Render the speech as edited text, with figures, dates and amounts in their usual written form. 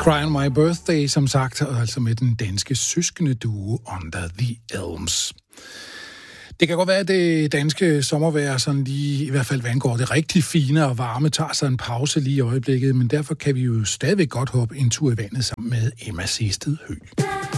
Cry on My Birthday, som sagt, altså med den danske søskende duo Under the Elms. Det kan godt være, at det danske sommervejr, sådan lige, i hvert fald hvad angår det rigtig fine og varme, tager sig en pause lige i øjeblikket, men derfor kan vi jo stadigvæk godt hoppe en tur i vandet sammen med Emma Sehsted Høgh.